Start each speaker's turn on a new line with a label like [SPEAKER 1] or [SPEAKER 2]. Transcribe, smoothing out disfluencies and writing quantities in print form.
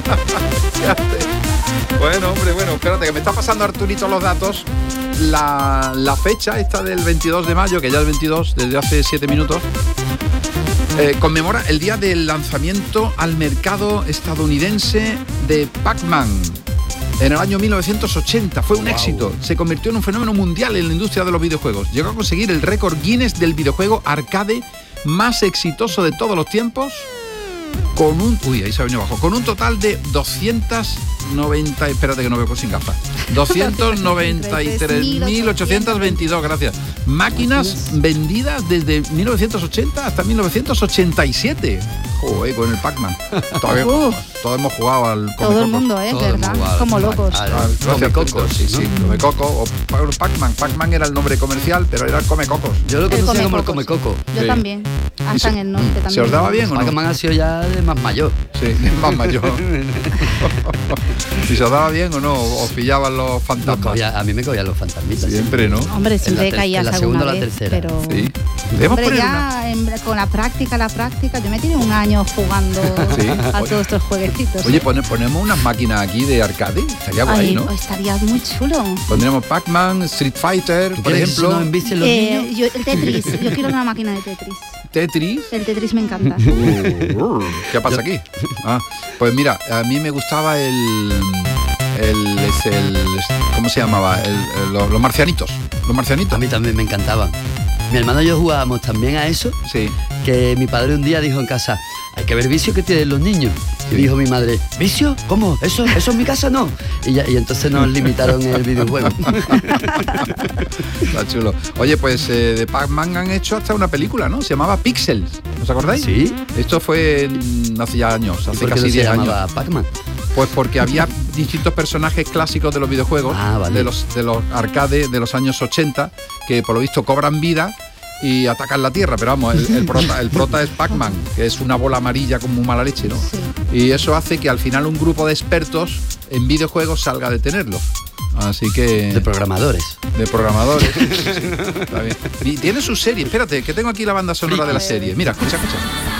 [SPEAKER 1] Bueno, hombre, espérate, que me está pasando Arturito los datos. La fecha esta del 22 de mayo, que ya es 22, desde hace 7 minutos, conmemora el día del lanzamiento al mercado estadounidense de Pac-Man. En el año 1980 fue un éxito, se convirtió en un fenómeno mundial en la industria de los videojuegos. Llegó a conseguir el récord Guinness del videojuego arcade más exitoso de todos los tiempos, con un total de 290, espérate que no veo sin gafas, 293.822, gracias, máquinas vendidas desde 1980 hasta 1987. Joder, con el Pac-Man. Todos hemos jugado al Come
[SPEAKER 2] Todo el mundo, ¿verdad? Como locos.
[SPEAKER 1] Come Cocos, sí, Come Coco o Pac-Man. Pac-Man era el nombre comercial, pero era el Come Cocos.
[SPEAKER 3] Yo lo conocía como el Come Coco.
[SPEAKER 2] Yo también. Hasta en el norte también.
[SPEAKER 1] ¿Se os daba bien o no?
[SPEAKER 3] Pac-Man ha sido ya de más mayor.
[SPEAKER 1] Sí, de más mayor. Si se os daba bien o no, os pillaban los fantasmas.
[SPEAKER 3] A mí me cogían los fantasmitas.
[SPEAKER 1] Siempre, ¿no?
[SPEAKER 2] Hombre, siempre caías
[SPEAKER 3] la
[SPEAKER 2] alguna
[SPEAKER 3] segunda o la
[SPEAKER 2] vez,
[SPEAKER 3] tercera.
[SPEAKER 2] pero...
[SPEAKER 1] Sí.
[SPEAKER 2] Hombre, ya con la práctica, yo me tiré un año jugando a todos estos jueguecitos.
[SPEAKER 1] Oye, ponemos unas máquinas aquí de arcade, estaría guay, ¿no?
[SPEAKER 2] Estaría muy chulo.
[SPEAKER 1] Pondríamos Pac-Man, Street Fighter, por ejemplo.
[SPEAKER 2] El Tetris, yo quiero una máquina de Tetris.
[SPEAKER 1] ¿Tetris?
[SPEAKER 2] El Tetris me encanta.
[SPEAKER 1] ¿Qué pasa aquí? Pues mira, a mí me gustaba ¿cómo se llamaba? Los marcianitos. Los marcianitos.
[SPEAKER 3] A mí también me encantaban. Mi hermano y yo jugábamos también a eso.
[SPEAKER 1] Sí.
[SPEAKER 3] Que mi padre un día dijo en casa, hay que ver vicio que tienen los niños. Y dijo mi madre, ¿vicio? ¿Cómo? ¿Eso en mi casa no? Y entonces nos limitaron el videojuego.
[SPEAKER 1] Está chulo. Oye, pues de Pac-Man han hecho hasta una película, ¿no? Se llamaba Pixels. ¿Os acordáis?
[SPEAKER 3] Sí.
[SPEAKER 1] Esto fue hace ya años, hace casi 10 años.
[SPEAKER 3] ¿Por qué no se llamaba Pac-Man?
[SPEAKER 1] Pues porque había distintos personajes clásicos de los videojuegos,
[SPEAKER 3] vale.
[SPEAKER 1] de los arcades de los años 80, que por lo visto cobran vida y atacan la Tierra, pero vamos, el prota es Pac-Man, que es una bola amarilla como mala leche, ¿no?
[SPEAKER 2] Sí.
[SPEAKER 1] Y eso hace que al final un grupo de expertos en videojuegos salga a detenerlo. Así que...
[SPEAKER 3] De programadores.
[SPEAKER 1] Está bien. Y tiene su serie, espérate, que tengo aquí la banda sonora de la serie. Mira, escucha.